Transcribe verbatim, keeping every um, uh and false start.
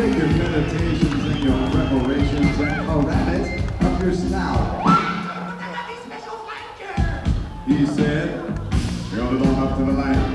Take your meditations and your preparations and ram it up your snout. He said, "You're on up to the line.